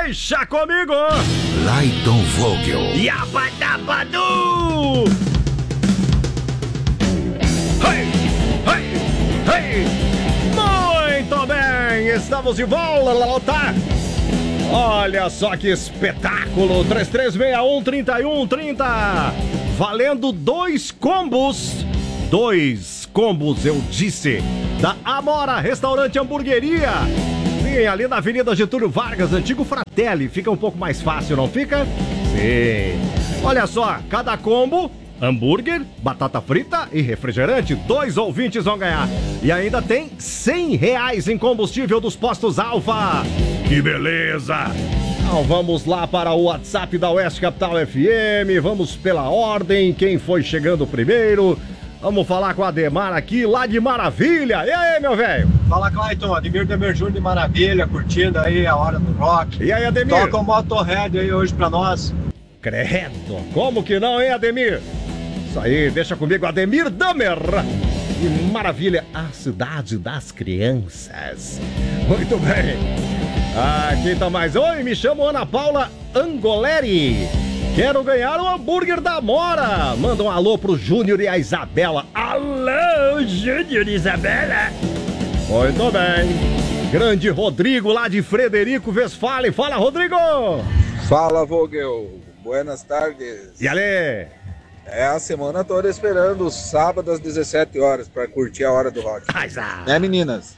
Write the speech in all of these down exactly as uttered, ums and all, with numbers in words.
Deixa comigo! Clayton Vogel. Yabadabadu! Hey, hey, hey! Muito bem, estamos de volta. Olha só que espetáculo! três três seis um, três um três zero. Valendo dois combos. Dois combos, eu disse. Da Amora Restaurante Hamburgueria. Sim, ali na Avenida Getúlio Vargas, antigo Fratelli. Fica um pouco mais fácil, não fica? Sim. Olha só, cada combo, hambúrguer, batata frita e refrigerante. Dois ouvintes vão ganhar. E ainda tem cem reais em combustível dos postos Alfa. Que beleza! Então vamos lá para o WhatsApp da Oeste Capital F M. Vamos pela ordem. Quem foi chegando primeiro? Vamos falar com o Ademar aqui, lá de Maravilha. E aí, meu velho? Fala, Clayton. Ademir Demer Júnior de Maravilha, curtindo aí a hora do rock. E aí, Ademir? Toca o Motorhead aí hoje pra nós. Credo. Como que não, hein, Ademir? Isso aí, deixa comigo, Ademir Damer. De Maravilha, a cidade das crianças. Muito bem. Ah, quem tá mais? Oi, me chamo Ana Paula Angoleri. Quero ganhar o hambúrguer da Amora. Manda um alô pro Júnior e a Isabela. Alô, Júnior e Isabela. Muito bem. Grande Rodrigo lá de Frederico Westphalen. Fala, Rodrigo. Fala, Vogel. Buenas tardes. E ale? É a semana toda esperando o sábado às dezessete horas pra curtir a hora do rock. Né, meninas?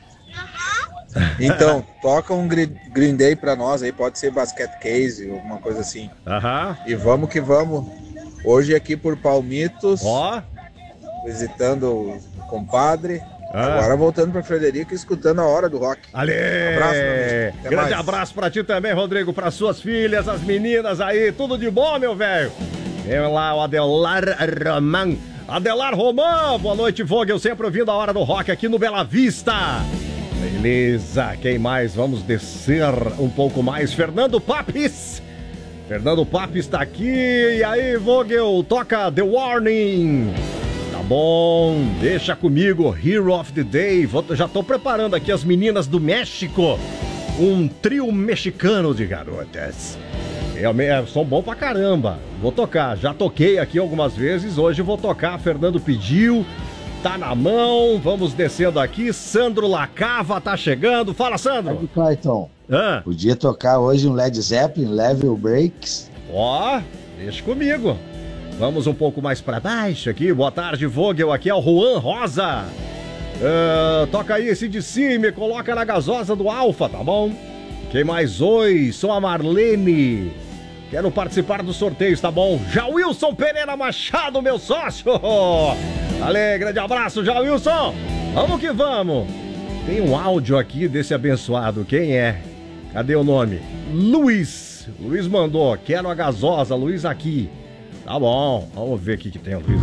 Então, toca um Green Day pra nós aí, pode ser Basket Case, alguma coisa assim. Aham. E vamos que vamos. Hoje aqui por Palmitos, Ó. visitando o compadre. Ah. Agora voltando pra Frederico e escutando a hora do rock. Ale! Abraço, meu amigo. Até Grande mais. abraço pra ti também, Rodrigo, pra suas filhas, as meninas aí, tudo de bom, meu velho. Vem lá o Adelar Roman. Adelar Roman, boa noite, Vogel, sempre ouvindo a hora do rock aqui no Bela Vista. Beleza, quem mais? Vamos descer um pouco mais. Fernando Papis. Fernando Papis tá aqui. E aí, Vogel, toca The Warning. Tá bom, deixa comigo, Hero of the Day. Vou, já tô preparando aqui as meninas do México. Um trio mexicano de garotas. Realmente, são bom pra caramba. Vou tocar, já toquei aqui algumas vezes. Hoje vou tocar, Fernando pediu. Tá na mão, vamos descendo aqui. Sandro Lacava tá chegando. Fala, Sandro. Aí, Clayton. Ah. Podia tocar hoje um Led Zeppelin, Level Breaks. Ó, deixa comigo. Vamos um pouco mais pra baixo aqui. Boa tarde, Vogel. Aqui é o Juan Rosa. Uh, toca aí esse de cima, coloca na gasosa do Alfa, tá bom? Quem mais? Oi, sou a Marlene. Quero participar dos sorteios, tá bom? Já Wilson Pereira Machado, meu sócio. Ale, grande abraço, já Wilson. Vamos que vamos. Tem um áudio aqui desse abençoado. Quem é? Cadê o nome? Luiz. Luiz mandou. Quero a gasosa. Luiz aqui. Tá bom. Vamos ver o que, que tem o Luiz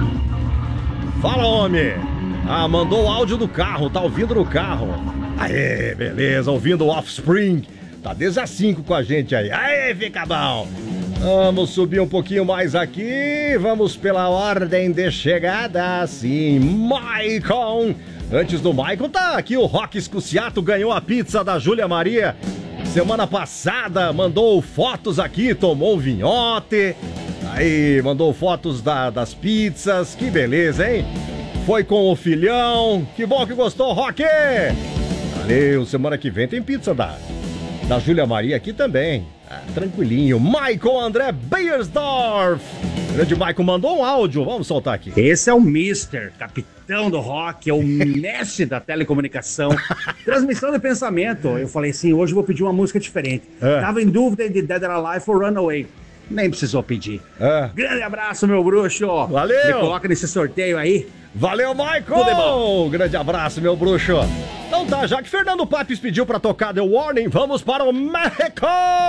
aqui. Fala, homem. Ah, mandou o áudio do carro. Tá ouvindo no carro. Aê, beleza. Ouvindo o Offspring. Tá desde as cinco com a gente aí. Aê, fica bom. Vamos subir um pouquinho mais aqui. Vamos pela ordem de chegada. Sim, Maicon. Antes do Maicon tá aqui o Rock Escuciato. Ganhou a pizza da Júlia Maria semana passada. Mandou fotos aqui. Tomou um vinhote. Aí, mandou fotos da, das pizzas. Que beleza, hein? Foi com o filhão. Que bom que gostou, Rock. Valeu, semana que vem tem pizza da... Da Júlia Maria aqui também. Ah, tranquilinho. Michael André Beiersdorf. O grande Michael mandou um áudio. Vamos soltar aqui. Esse é o mister, capitão do rock, é o mestre da telecomunicação. Transmissão de pensamento. Eu falei assim, hoje eu vou pedir uma música diferente. É. Tava em dúvida de Dead or Alive ou Runaway. Nem precisou pedir. É. Grande abraço, meu bruxo. Valeu. Me coloca nesse sorteio aí. Valeu, Michael! Grande abraço, meu bruxo. Então tá, já que Fernando Papis pediu pra tocar The Warning, vamos para o México!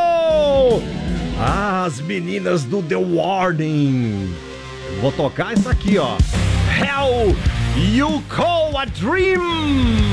As meninas do The Warning. Vou tocar essa aqui, ó. Hell You Call a Dream!